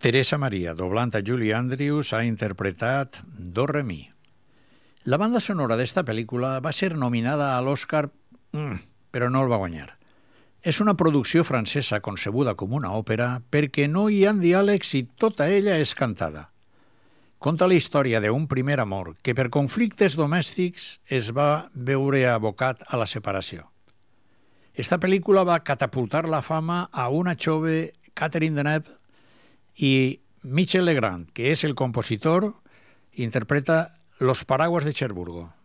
Teresa Maria, doblant a Julie Andrews, ha interpretat Do Re Mi. La banda sonora d'esta pel·lícula va ser nominada a l'Oscar, però no el va guanyar. És una producció francesa concebuda com una òpera perquè no hi ha diàlegs i tota ella és cantada. Conta la història d'un primer amor que per conflictes domèstics es va veure abocat a la separació. Esta pel·lícula va catapultar la fama a una jove Catherine Deneuve i Michel Legrand, que és el compositor, interpreta Los Paraguas de Cherburgo.